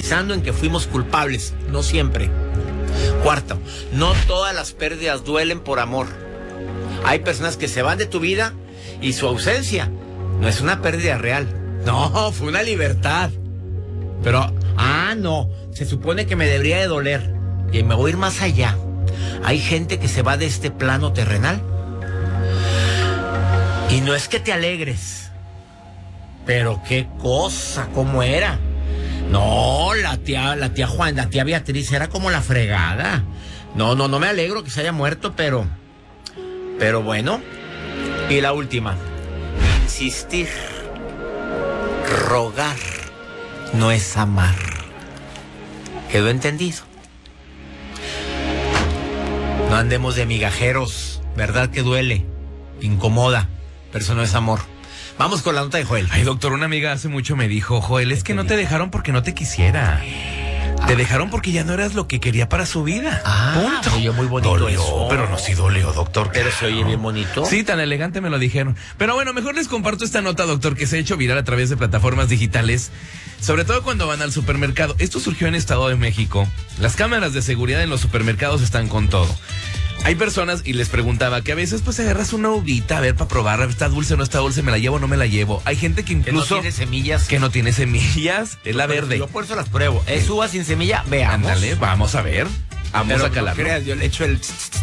profundizando en que fuimos culpables, no siempre. Cuarto, no todas las pérdidas duelen por amor. Hay personas que se van de tu vida y su ausencia no es una pérdida real. No, fue una libertad. Pero, no, se supone que me debería de doler. Y me voy a ir más allá. Hay gente que se va de este plano terrenal. Y no es que te alegres. Pero qué cosa, cómo era. No, la tía Juan, la tía Beatriz era como la fregada. No me alegro que se haya muerto, pero bueno. Y la última. Insistir, rogar, no es amar. ¿Quedó entendido? No andemos de migajeros, ¿verdad que duele? Incomoda, pero eso no es amor. Vamos con la nota de Joel. Ay, doctor, una amiga hace mucho me dijo, Joel, es que no te dejaron porque no te quisiera. Te dejaron porque ya no eras lo que quería para su vida. Punto. Se oyó muy bonito. Dolió, eso. pero no, sí dolió, doctor. Pero se oye bien bonito. Sí, tan elegante me lo dijeron. Pero bueno, mejor les comparto esta nota, doctor, que se ha hecho viral a través de plataformas digitales, sobre todo cuando van al supermercado. Esto surgió en Estado de México. Las cámaras de seguridad en los supermercados están con todo. Hay personas, y les preguntaba, que a veces pues agarras una uvita, a ver, para probar, ¿está dulce o no está dulce? ¿Me la llevo o no me la llevo? Hay gente que incluso... Que no tiene semillas. Que no tiene semillas, es la verde. Yo por eso las pruebo. ¿Es uva sin semilla? Veamos. Ándale, vamos a ver. Vamos a calarlo. No creas, yo le echo el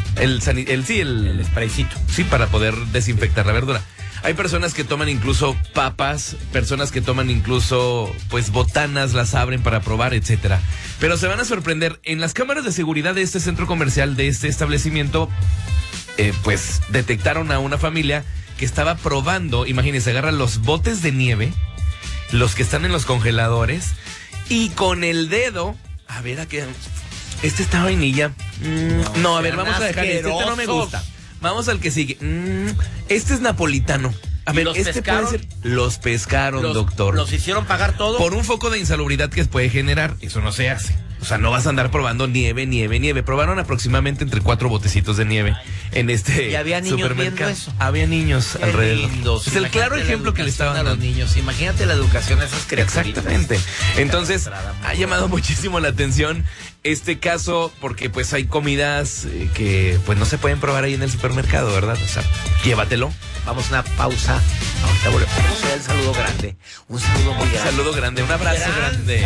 spraycito. Sí, para poder desinfectar la verdura. Hay personas que toman incluso papas, personas que toman incluso, pues, botanas, las abren para probar, etcétera. Pero se van a sorprender, en las cámaras de seguridad de este centro comercial, de este establecimiento, pues, detectaron a una familia que estaba probando, imagínense, agarran los botes de nieve, los que están en los congeladores, y con el dedo, a ver, esta vainilla, no, a ver, vamos a dejar este no me gusta. Vamos al que sigue. Este es napolitano. A ver, este puede ser. Los pescaron, doctor. ¿Los hicieron pagar todo? Por un foco de insalubridad que puede generar. Eso no se hace. O sea, no vas a andar probando nieve. Probaron aproximadamente entre 4 botecitos de nieve en este ¿Y había niños supermercado. Viendo eso? Había niños Qué alrededor. lindos. Es el claro ejemplo que le estaban dando a los niños. Imagínate la educación de esas criaturas. Exactamente. Entonces, ha llamado muchísimo la atención este caso porque pues hay comidas que pues no se pueden probar ahí en el supermercado, ¿verdad? O sea, llévatelo. Vamos a una pausa. Ahorita volvemos. Vamos a dar el saludo grande. Un saludo muy grande. Un saludo grande, un abrazo grande.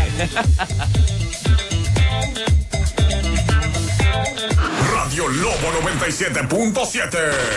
Radio Lobo 97.7.